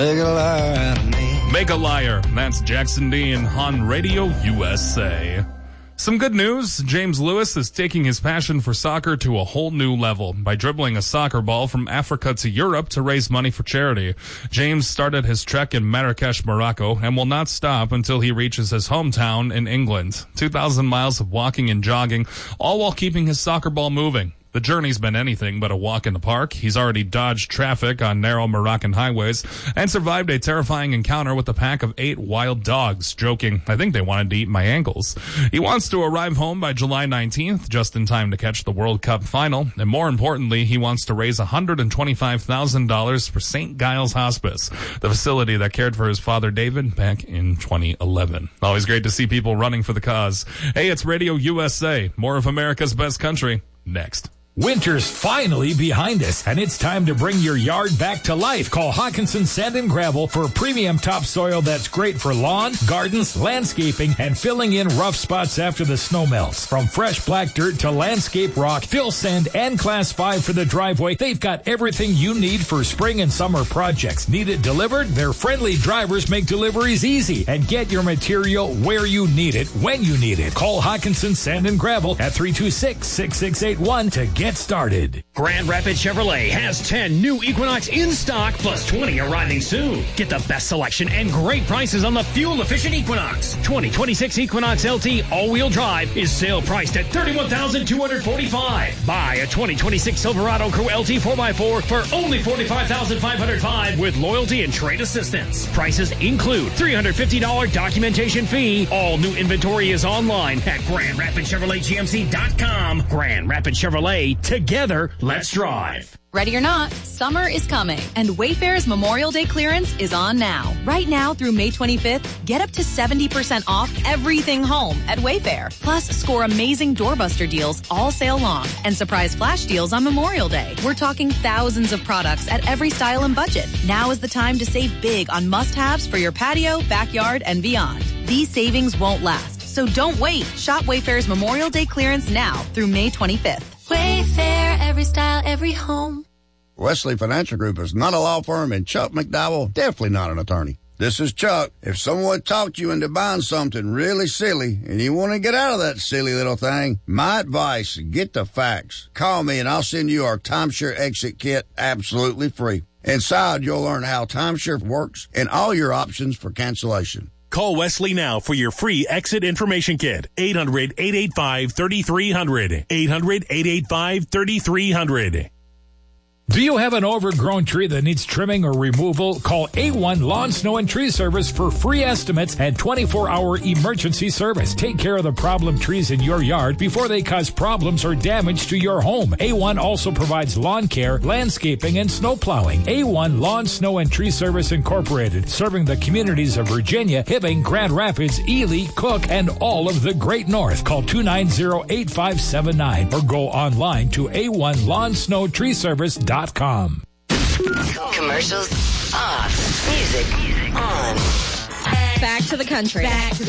Make a liar out of me. Make a Liar. That's Jackson Dean on Radio USA. Some good news. James Lewis is taking his passion for soccer to a whole new level by dribbling a soccer ball from Africa to Europe to raise money for charity. James started his trek in Marrakesh, Morocco, and will not stop until he reaches his hometown in England. 2,000 miles of walking and jogging, all while keeping his soccer ball moving. The journey's been anything but a walk in the park. He's already dodged traffic on narrow Moroccan highways and survived a terrifying encounter with a pack of 8 wild dogs, joking, "I think they wanted to eat my ankles." He wants to arrive home by July 19th, just in time to catch the World Cup final. And more importantly, he wants to raise $125,000 for St. Giles Hospice, the facility that cared for his father David back in 2011. Always great to see people running for the cause. Hey, it's Radio USA, more of America's best country, next. Winter's finally behind us, and it's time to bring your yard back to life. Call Hawkinson Sand and Gravel for premium topsoil that's great for lawn, gardens, landscaping, and filling in rough spots after the snow melts. From fresh black dirt to landscape rock, fill sand, and Class 5 for the driveway, they've got everything you need for spring and summer projects. Need it delivered? Their friendly drivers make deliveries easy, and get your material where you need it, when you need it. Call Hawkinson Sand and Gravel at 326-6681 to get started. Grand Rapids Chevrolet has 10 new Equinox in stock, plus 20 arriving soon. Get the best selection and great prices on the fuel-efficient Equinox. 2026 Equinox LT all-wheel drive is sale priced at $31,245. Buy a 2026 Silverado Crew LT 4x4 for only $45,505 with loyalty and trade assistance. Prices include $350 documentation fee. All new inventory is online at GrandRapidsChevroletGMC.com. Grand Rapids Chevrolet. Together, let's drive. Ready or not, summer is coming, and Wayfair's Memorial Day clearance is on now. Right now through May 25th, get up to 70% off everything home at Wayfair. Plus, score amazing doorbuster deals all sale long and surprise flash deals on Memorial Day. We're talking thousands of products at every style and budget. Now is the time to save big on must-haves for your patio, backyard, and beyond. These savings won't last, so don't wait. Shop Wayfair's Memorial Day clearance now through May 25th. Wayfair, every style, every home. Wesley Financial Group is not a law firm, and Chuck McDowell definitely not an attorney. This is Chuck. If someone talked you into buying something really silly and you want to get out of that silly little thing, my advice, get the facts. Call me and I'll send you our timeshare exit kit absolutely free. Inside, you'll learn how timeshare works and all your options for cancellation. Call Wesley now for your free exit information kit. 800-885-3300. 800-885-3300. Do you have an overgrown tree that needs trimming or removal? Call A1 Lawn, Snow, and Tree Service for free estimates and 24-hour emergency service. Take care of the problem trees in your yard before they cause problems or damage to your home. A1 also provides lawn care, landscaping, and snow plowing. A1 Lawn, Snow, and Tree Service Incorporated, serving the communities of Virginia, Hibbing, Grand Rapids, Ely, Cook, and all of the Great North. Call 290-8579 or go online to A1LawnSnowTreeService.com. Commercials off. Music on. Back to the country.